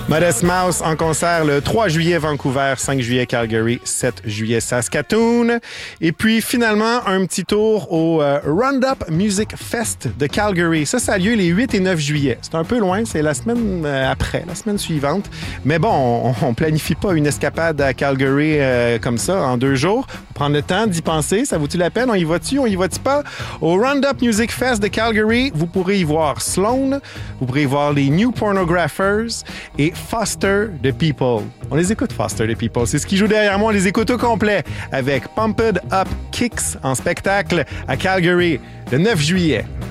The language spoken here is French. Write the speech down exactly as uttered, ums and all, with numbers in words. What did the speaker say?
Modest Mouse en concert le trois juillet Vancouver, cinq juillet Calgary, sept juillet Saskatoon. Et puis finalement, un petit tour au euh, Roundup Music Fest de Calgary. Ça, ça a lieu les huit et neuf juillet. C'est un peu loin, c'est la semaine euh, après, la semaine suivante. Mais bon, on, on planifie pas une escapade à Calgary euh, comme ça en deux jours. Faut prendre le temps d'y penser. Ça vaut-tu la peine? On y va-tu? On y va-tu pas? Au Roundup Music Fest de Calgary, vous pourrez y voir Sloan, vous pourrez y voir les New Pornographers et Foster the People. On les écoute, Foster the People. C'est ce qui joue derrière moi. On les écoute au complet avec Pumped Up Kicks en spectacle à Calgary le neuf juillet.